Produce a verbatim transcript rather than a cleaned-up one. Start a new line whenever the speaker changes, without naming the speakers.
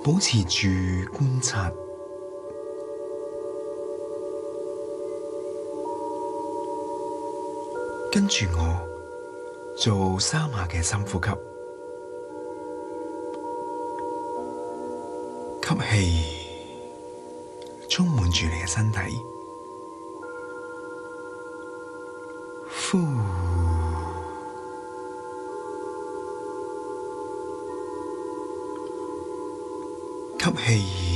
保持住觀察，跟住我做三下嘅深呼吸，吸氣，充滿住你嘅身體，呼，吸氣。